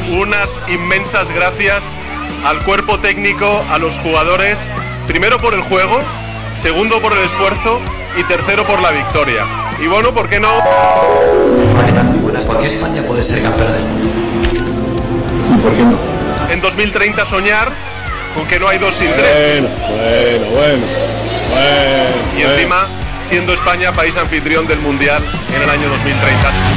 unas inmensas gracias al cuerpo técnico, a los jugadores, primero por el juego, segundo por el esfuerzo y tercero por la victoria. Y bueno, ¿por qué no? ¿Por qué España puede ser campeona del mundo? ¿Y por qué no? En 2030 soñar con que no hay 2 sin 3. Bueno. Y encima, siendo España país anfitrión del Mundial en el año 2030.